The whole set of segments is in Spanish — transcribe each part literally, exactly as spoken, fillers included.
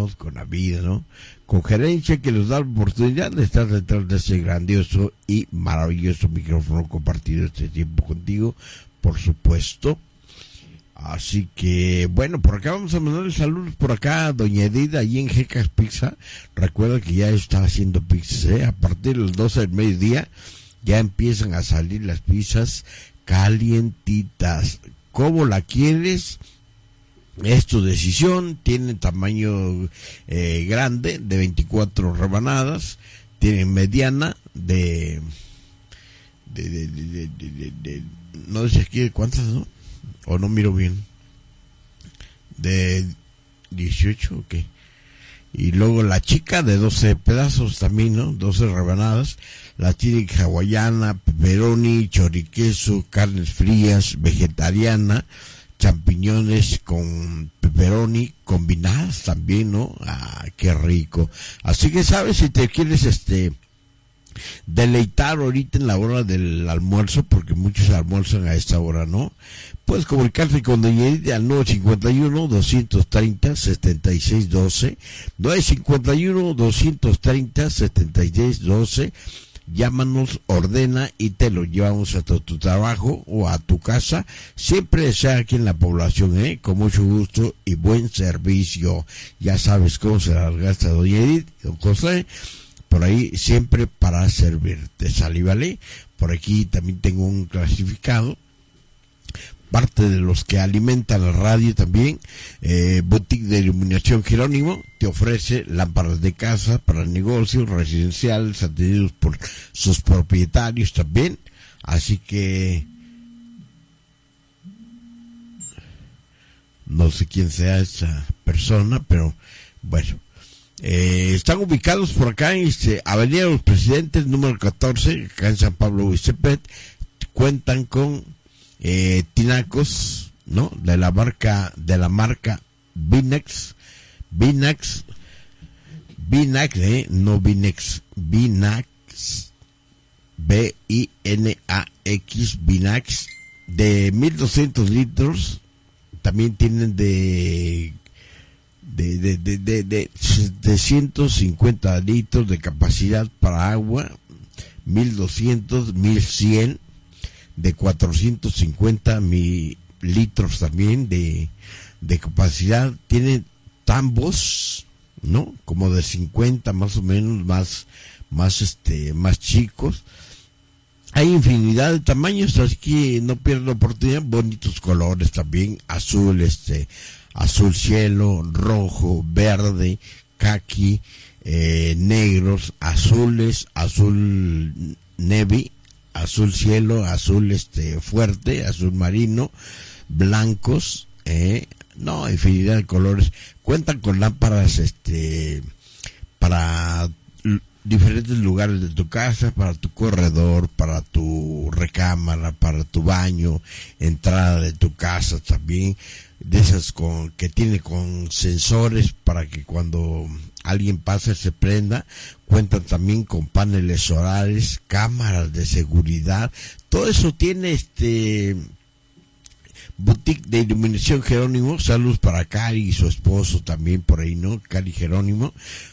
continuamos con la vida, ¿no? Con gerencia que nos da la oportunidad de estar detrás de ese grandioso y maravilloso micrófono compartido este tiempo contigo, por supuesto. Así que, bueno, por acá vamos a mandarle saludos por acá a Doña Edith, allí en Jecas Pizza. Recuerda que ya está haciendo pizzas, ¿eh? A partir de las doce del mediodía ya empiezan a salir las pizzas calientitas. ¿Cómo la quieres? Es tu decisión. Tiene tamaño eh, grande, de veinticuatro rebanadas. Tiene mediana, de... de, de, de, de, de, de, de no sé aquí cuántas, ¿no? O no miro bien, de dieciocho, ok, y luego la chica de doce pedazos también, ¿no? doce rebanadas, la tiene hawaiana, pepperoni, choriqueso, carnes frías, vegetariana, champiñones con pepperoni combinadas también, ¿no? Ah, qué rico. Así que sabes, si te quieres este deleitar ahorita en la hora del almuerzo, porque muchos almuerzan a esta hora, ¿no? Puedes comunicarte con Doña Edith al nueve cincuenta y uno, doscientos treinta, setenta y seis doce, nueve cincuenta y uno, doscientos treinta, setenta y seis doce. Llámanos, ordena y te lo llevamos a tu, tu trabajo o a tu casa, siempre sea aquí en la población, ¿eh? Con mucho gusto y buen servicio. Ya sabes cómo se la gasta Doña Edith, don José, por ahí siempre para servirte, ¿sale? ¿Vale? Por aquí también tengo un clasificado, parte de los que alimentan la radio también. eh, Boutique de Iluminación Jerónimo te ofrece lámparas de casa para negocios residenciales atendidos por sus propietarios también. Así que no sé quién sea esa persona, pero bueno. Eh, están ubicados por acá en este, Avenida de los Presidentes número catorce, acá en San Pablo Huizepet. Cuentan con eh, tinacos, ¿no? De la marca, de la marca Binax, Binax, Binax, eh, no Binex, Binax, B I N A X, Binax, de mil doscientos litros. También tienen de De, de, de, de, de, de ciento cincuenta litros de capacidad para agua, mil doscientos, mil cien, de cuatrocientos cincuenta mil litros también de, de capacidad. Tienen tambos, ¿no? Como de cincuenta más o menos, más, más este, más chicos. Hay infinidad de tamaños, así que no pierdan oportunidad. Bonitos colores también, azul, este, azul cielo, rojo, verde, caqui, eh, negros, azules, azul navy, azul cielo, azul este fuerte, azul marino, blancos, eh, no, infinidad de colores. Cuentan con lámparas este para diferentes lugares de tu casa, para tu corredor, para tu recámara, para tu baño, entrada de tu casa también, de esas con que tiene con sensores para que cuando alguien pase se prenda. Cuentan también con paneles solares, cámaras de seguridad, todo eso tiene este Boutique de Iluminación Jerónimo. Saludos para Cari y su esposo también por ahí, ¿no? Cari Jerónimo,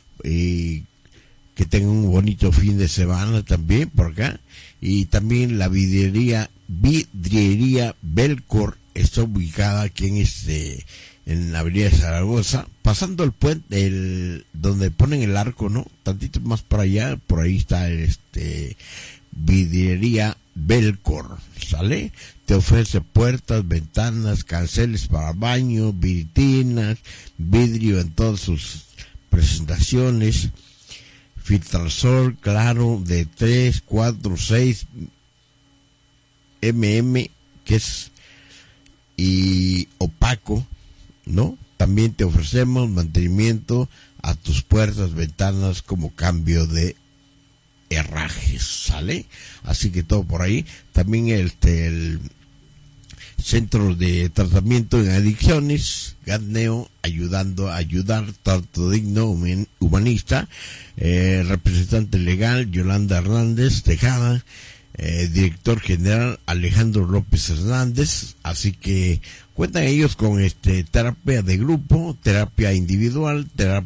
y que tengan un bonito fin de semana también por acá. Y también la vidriería, vidriería Belcor está ubicada aquí en este, en la avenida de Zaragoza, pasando el puente, el, donde ponen el arco, ¿no? Tantito más para allá, por ahí está este, vidriería Belcor, ¿sale? Te ofrece puertas, ventanas, canceles para baño, vitrinas, vidrio en todas sus presentaciones, filtrasol claro de tres, cuatro, seis milímetros, que es y opaco, ¿no? También te ofrecemos mantenimiento a tus puertas, ventanas, como cambio de herrajes, ¿sale? Así que todo por ahí. También el, el Centro de Tratamiento en Adicciones, Gatneo, ayudando a ayudar, trato digno, humanista, eh, representante legal, Yolanda Hernández Tejada, eh, director general, Alejandro López Hernández. Así que cuentan ellos con este terapia de grupo, terapia individual, terapia